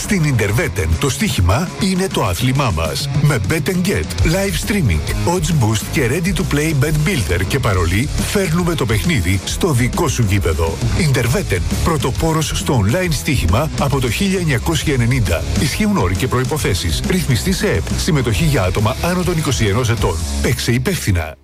Στην Ιντερβέτεν το στοίχημα είναι το άθλημά μας. Με Bet and Get, live streaming, odds boost και ready to play bet builder και παρολί, φέρνουμε το παιχνίδι στο δικό σου γήπεδο. Ιντερβέτεν, πρωτοπόρος στο online στοίχημα από το 1990. Ισχύουν όροι και προϋποθέσεις. Ρυθμιστή σε ΕΠ. Συμμετοχή για άτομα άνω των 21 ετών. Παίξε υπεύθυνα.